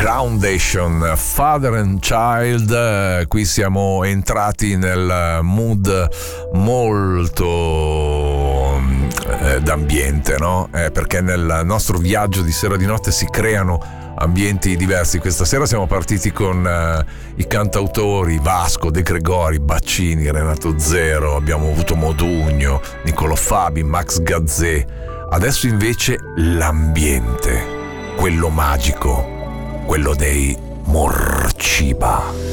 Groundation, Father and Child. Qui siamo entrati nel mood molto d'ambiente, no? Perché nel nostro viaggio di sera di notte si creano ambienti diversi. Questa sera siamo partiti con i cantautori Vasco, De Gregori, Baccini, Renato Zero, abbiamo avuto Modugno, Niccolò Fabi, Max Gazzè. Adesso invece l'ambiente, quello magico, quello dei Morciba.